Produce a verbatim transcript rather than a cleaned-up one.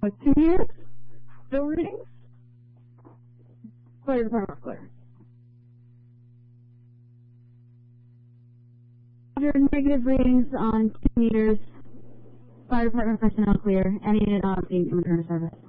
two years? Still readings? Fire department clear. After negative readings on two meters, fire department personnel clear. Any unit not being in return of service.